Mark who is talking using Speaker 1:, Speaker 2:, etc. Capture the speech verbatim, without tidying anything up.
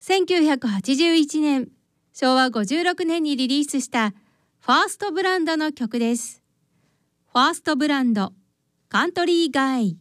Speaker 1: せんきゅうひゃくはちじゅういちねん、しょうわごじゅうろくねんにリリースしたファーストブランドの曲です。ファーストブランド、カントリーガイ。